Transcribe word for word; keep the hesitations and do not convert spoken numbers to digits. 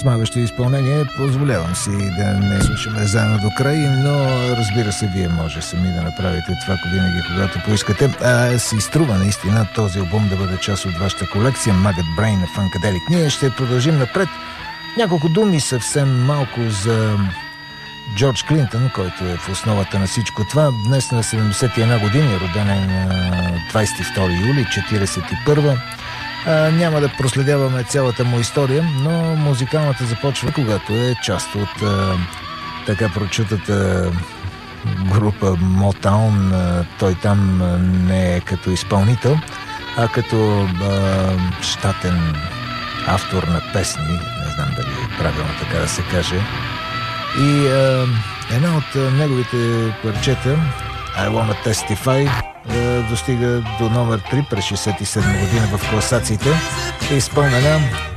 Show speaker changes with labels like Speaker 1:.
Speaker 1: смагащо изпълнение. Позволявам си да не слушаме заедно до край, но разбира се, вие може сами да направите това винаги, когато поискате. А си струва наистина този албум да бъде част от вашата колекция Maggot Brain на Funkadelic. Ние ще продължим напред. Няколко думи съвсем малко за Джордж Клинтън, който е в основата на всичко това. Днес на седемдесет и една години, роден е на двадесет и втори юли четиридесет и първа. А, няма да проследяваме цялата му история, но музикалната започва, когато е част от а, така прочутата група Motown. А, той там а, не е като изпълнител, а като а, щатен автор на песни. Не знам дали е правилно така да се каже. И а, една от а, неговите парчета, I Wanna Testify, да достига до номер три през шейсет и седма година в класациите. Е изпълнена